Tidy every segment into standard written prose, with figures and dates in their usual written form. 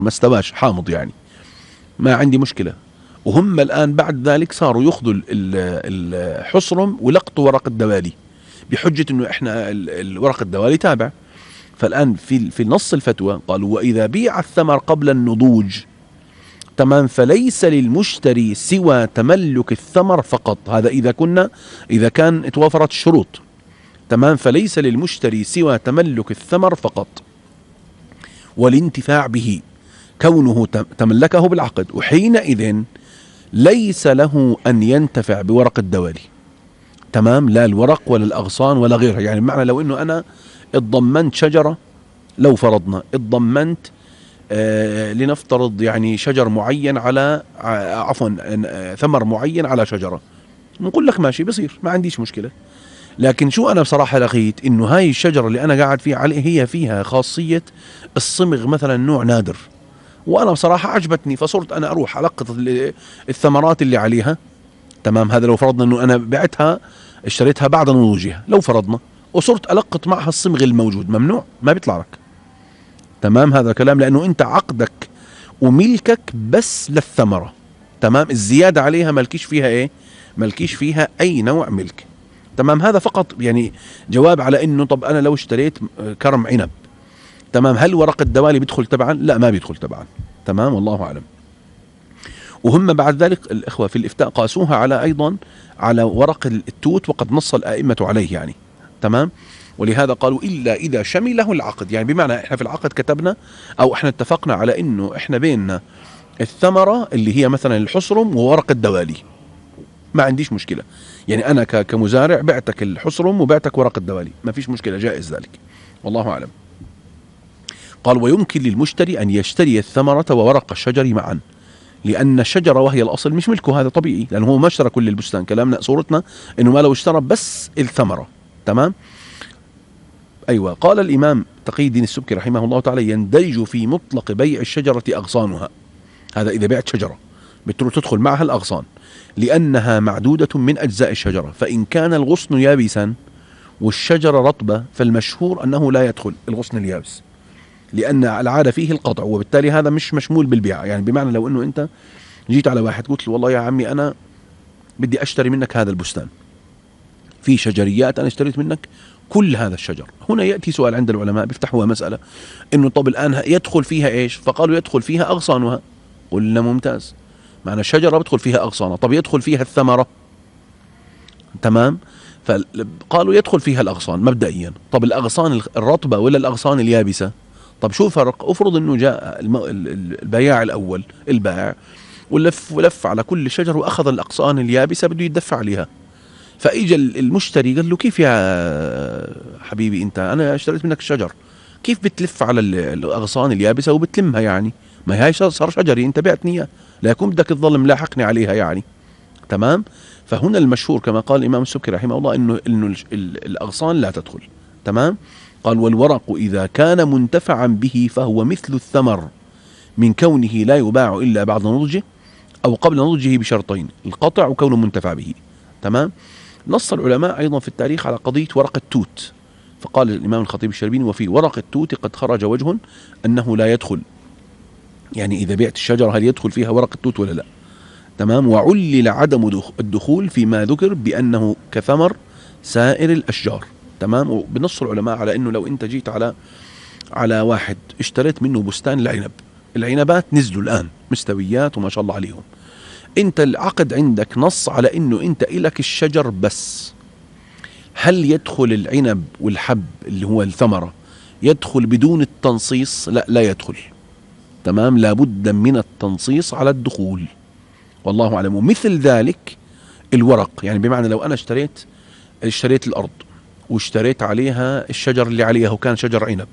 ما استواش حامض يعني، ما عندي مشكلة. وهم الآن بعد ذلك صاروا يأخذوا الحصرم ويلقطوا ورق الدوالي بحجة إنه إحنا الورق الدوالي تابع. فالآن في نص الفتوى قالوا: وإذا بيع الثمر قبل النضوج، تمام، فليس للمشتري سوى تملك الثمر فقط. هذا إذا كان توافرت الشروط، تمام، فليس للمشتري سوى تملك الثمر فقط والانتفاع به، كونه تملكه بالعقد، وحينئذ ليس له أن ينتفع بورق الدوالي، تمام، لا الورق ولا الأغصان ولا غيرها. يعني بمعنى لو أنه أنا اتضمنت شجرة، لو فرضنا اتضمنت لنفترض يعني شجر معين على عفوا ثمر معين على شجرة، نقول لك ماشي بصير، ما عنديش مشكلة. لكن شو أنا بصراحة لقيت إنه هاي الشجرة اللي أنا قاعد فيها عليه هي فيها خاصية الصمغ مثلا نوع نادر، وأنا بصراحة عجبتني، فصرت أنا أروح ألقط الثمرات اللي عليها، تمام. هذا لو فرضنا إنه أنا بعتها اشتريتها بعد نضوجها، لو فرضنا، وصرت ألقط معها الصمغ الموجود، ممنوع، ما بيطلع لك، تمام. هذا كلام، لأنه أنت عقدك وملكك بس للثمرة، تمام. الزيادة عليها ملكيش فيها إيه، ملكيش فيها أي نوع ملك، تمام. هذا فقط يعني جواب على إنه طب أنا لو اشتريت كرم عنب، تمام، هل ورق الدوالي بيدخل تبعا؟ لا، ما بيدخل تبعا، تمام، والله أعلم. وهم بعد ذلك الإخوة في الإفتاء قاسوها على أيضا على ورق التوت، وقد نص الآئمة عليه يعني، تمام. ولهذا قالوا: إلا إذا شمله العقد، يعني بمعنى إحنا في العقد كتبنا أو إحنا اتفقنا على إنه إحنا بيننا الثمرة اللي هي مثلا الحصرم وورق الدوالي، ما عنديش مشكلة. يعني أنا كمزارع بعتك الحصرم وبعتك ورق الدوالي، ما فيش مشكلة، جائز ذلك، والله أعلم. قال: ويمكن للمشتري أن يشتري الثمرة وورق الشجر معا، لأن الشجرة وهي الأصل مش ملكه، هذا طبيعي، لأنه هو ما اشترى كل البستان. كلامنا صورتنا إنه ما لو اشترى بس الثمرة، تمام. أيوة. قال الإمام تقي الدين السبكي رحمه الله تعالى: يندرج في مطلق بيع الشجرة أغصانها، هذا إذا بعت شجرة تدخل معها الأغصان، لأنها معدودة من أجزاء الشجرة، فإن كان الغصن يابسا والشجرة رطبة فالمشهور أنه لا يدخل الغصن اليابس، لأن العادة فيه القطع، وبالتالي هذا مش مشمول بالبيع. يعني بمعنى لو أنه أنت جيت على واحد قلت له: والله يا عمي أنا بدي أشتري منك هذا البستان، في شجريات أنا اشتريت منك كل هذا الشجر. هنا يأتي سؤال عند العلماء بيفتحوا مسألة إنه طب الآن يدخل فيها إيش؟ فقالوا: يدخل فيها أغصانها. قلنا ممتاز، معنى الشجرة بدخل فيها أغصانها، طب يدخل فيها الثمرة، تمام. فقالوا يدخل فيها الأغصان مبدئيا. طب الأغصان الرطبة ولا الأغصان اليابسة؟ طب شو فرق؟ افرض انه جاء البياع الاول البائع ولف على كل شجر واخذ الاغصان اليابسه بده يدفع عليها، فاجى المشتري قال له: كيف يا حبيبي انت، انا اشتريت منك الشجر، كيف بتلف على الاغصان اليابسه وبتلمها؟ يعني ما هي صار شجري، انت بعتني اياه، لا يكون بدك تظل ملاحقني عليها يعني، تمام. فهنا المشهور كما قال الامام السبكي رحمه الله انه الاغصان لا تدخل، تمام. قال: والورق إذا كان منتفعا به فهو مثل الثمر من كونه لا يباع إلا بعد نضجه أو قبل نضجه بشرطين: القطع وكونه منتفع به، تمام. نص العلماء أيضا في التاريخ على قضية ورق التوت، فقال الإمام الخطيب الشربيني: وفي ورق التوت قد خرج وجه أنه لا يدخل، يعني إذا بعت الشجرة هل يدخل فيها ورق التوت ولا لا، تمام. وعلل عدم الدخول فيما ذكر بأنه كثمر سائر الأشجار، تمام. وبنص العلماء على انه لو انت جيت على واحد اشتريت منه بستان العنب، العنبات نزلوا الان مستويات وما شاء الله عليهم، انت العقد عندك نص على انه انت الك الشجر بس، هل يدخل العنب والحب اللي هو الثمرة يدخل بدون التنصيص؟ لا، لا يدخل، تمام، لابد من التنصيص على الدخول، والله اعلم. ومثل ذلك الورق، يعني بمعنى لو انا اشتريت الارض واشتريت عليها الشجر اللي عليها وكان شجر عنب،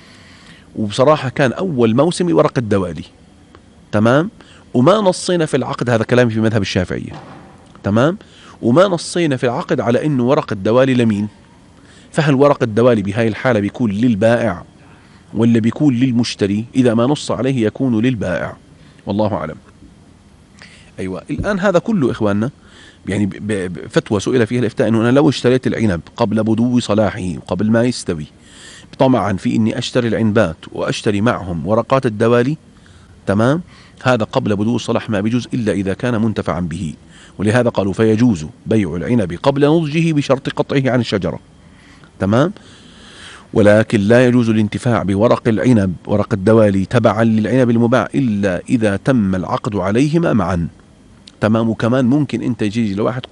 وبصراحة كان أول موسم ورق الدوالي، تمام، وما نصينا في العقد، هذا كلامي في مذهب الشافعية، تمام، وما نصينا في العقد على إنه ورق الدوالي لمين، فهل ورق الدوالي بهاي الحالة بيكون للبائع ولا بيكون للمشتري؟ إذا ما نص عليه يكون للبائع، والله أعلم. أيوة. الآن هذا كله إخواننا يعني فتوى سئل فيها الإفتاء أنه أنا لو اشتريت العنب قبل بدو صلاحه وقبل ما يستوي طمعا في إني أشتري العنبات وأشتري معهم ورقات الدوالي، تمام. هذا قبل بدو الصلاح ما بيجوز إلا إذا كان منتفعا به، ولهذا قالوا فيجوز بيع العنب قبل نضجه بشرط قطعه عن الشجرة. تمام. ولكن لا يجوز الانتفاع بورق العنب ورق الدوالي تبعا للعنب المباع إلا إذا تم العقد عليهما معا. تمام. وكمان ممكن أنت يجي لواحد